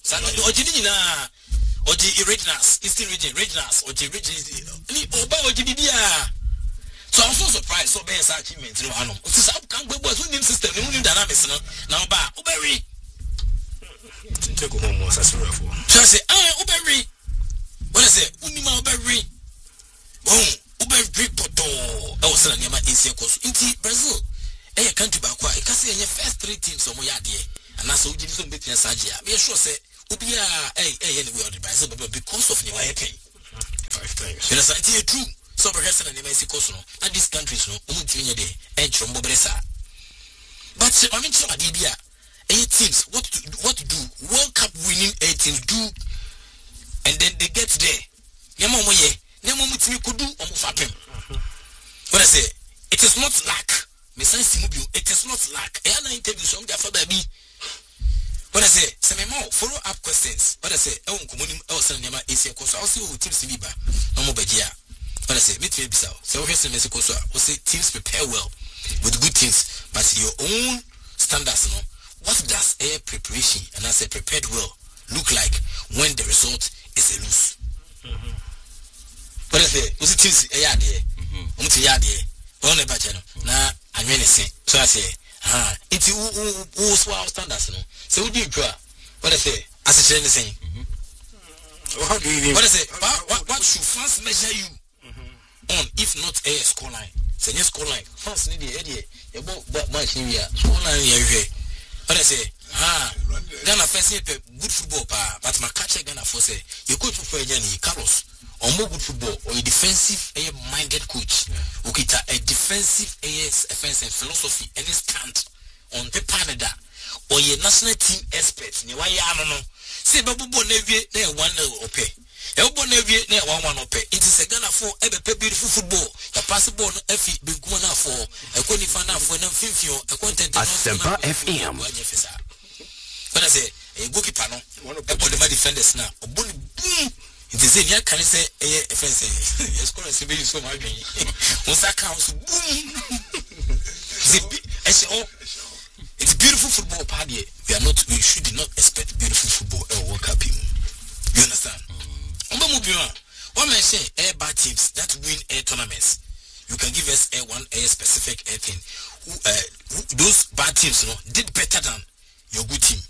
Ojini na Oji regionals, Eastern region, regionals, Oji region, ni Oba Oji Bibia. So I'm so surprised. So best achievement, no, I know. So I can't go to the system. You need dynamics, no. Now, ba, Uberry. Take home was as well. So I say, Uberry. What I say, Unima Uberry. Oh, Uberry poto. I was telling you my easier course. Inti Brazil. A country back. I can say your first 3 teams on my idea. And that's how you do some bit in Sajia. Be sure say, Ubia, anyway, on the Brazil, but because of your pay 5 times. You know, it's true. So perhaps in the Mexico, and these countries, no, and Chombobresa. But I mean, so Adibia, 8 teams, what to do? World Cup winning 8 teams do, and then they get there. Yamoye, Namomutimi could do almost happen. What I say, it is not lack. It is not lack. I interview some for baby. What I say, some more follow up questions. What I say, oh, Kumunim, oh, Sanama, Asia Coast, I'll see who teams Liba, no more Badia. What I say, meet me so. So here's the Mexico, so I say teams prepare well with good things, but your own standards, no. What does air preparation and I say prepared well look like when the result is a lose? What I say, was it teams a yard here? Yard here. On the bachelor. Now I'm going to say, so I say, it's who standards, no. So would you draw? What I say, as a trainer saying, how do you what I say, what should France measure you on if not a score line? Say yes, score line. France need the idea. You bought much in here. Score line here. What I say, Ghana first good football, but my catcher Ghana for say you coach for Carlos or more good football or a defensive minded coach. Okay, a defensive offensive philosophy and stand on the Canada or your national team experts. Why I don't know. Say Babu Bonavie, they 1-0 okay. Elbow Navy, near 1-1 okay. It is a Ghana for a beautiful football. The possible Effie big one for a Conifana for an amphibio, a content Asempa FM. But I say, a goalkeeper, no, one of the defenders now. It is in your can say a fence. Yes, currency be so much. Once that counts, boom. It's beautiful football party. We should not expect beautiful football or World Cup. You understand? What may say air bad teams that win air tournaments. You can give us one specific air thing. Those bad teams, no, did better than your good team.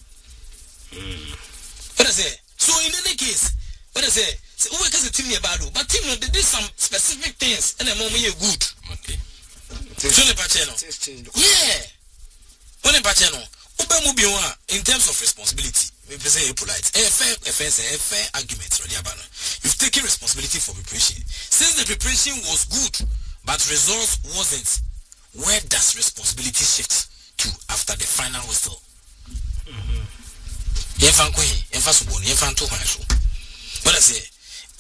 What I say? So in any case, what I say? Who is a team near bad, but team they did some specific things and a moment you're good. Okay. So yeah. When a bachano, in terms of responsibility. We say polite. A fair argument, you've taken responsibility for preparation. Since the preparation was good, but results wasn't, where does responsibility shift to after the final whistle? What I say,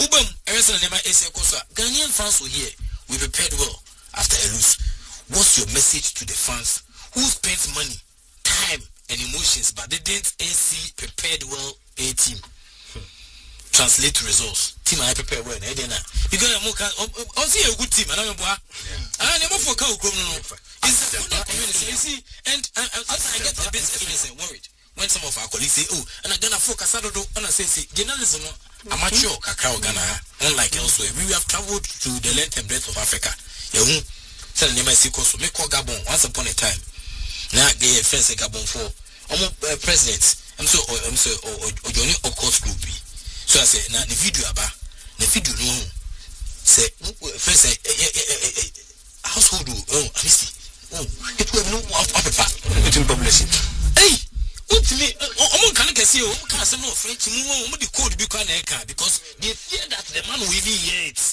Ghanaian fans were here. We prepared well after a lose. What's your message to the fans who spent money, time, and emotions, but they didn't see prepared well a team? Translate to results. Team I prepare well. I didn't. Because I'm see a good team. I don't know. I never forget. It's the community. You see, and I get a bit worried when some of our colleagues say, "Oh, and I'm gonna focus on do," and I say, "Journalism, amateur, Kakao Ghana, unlike elsewhere. We have traveled to the length and breadth of Africa. You tell them I see Koso, make Gabon once upon a time. Now they fence Gabon for president. I'm so Johnny Oko's group. So I say, now the video about the video no say first household I see. Oh, it will no after population. Hey, what to me? Can see can say no French the code because they fear that the man will be yet.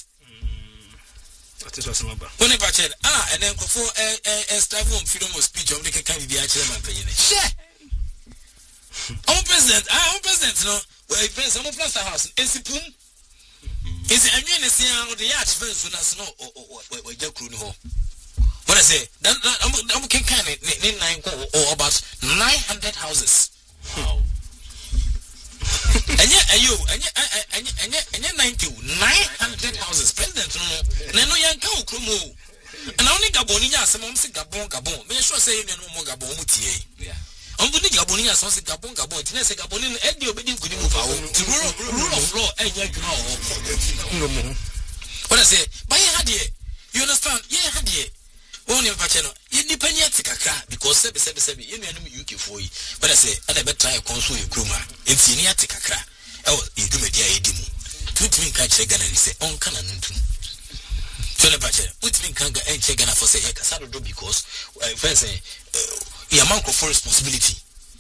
When I patched and then for a strive on freedom of speech, I'm like a kind of the chairman. Share. I'm president, no. Well, if I'm a plaster house, is it poom? Is it a mean the yacht fence when I know or your crew? What I say, I'm kind of or about 900 houses. Wow. And yet, and yet 900 houses, president, no, no, young cow, Krumo. And only Gabonia, some say Gabon, may I sure say no more Gabon, yeah. Ombuni Gabonia sonse Gabon tinese Gabonin edi obedi nkuni mu fa wo. The rule of law enya adwuma wo. What I say, but you understand? Yeah, hadie. Only pacheno. You depend yet kakra because sebi you know UK for you. But I say, I better try console your kruma. It's in yet kakra. Oh, you do me dia edimu. Put me catch Ghana and say on kana nuntu. So the pacheno. Put me kanga and check Ghana for say kasado do because first say, your man for responsibility.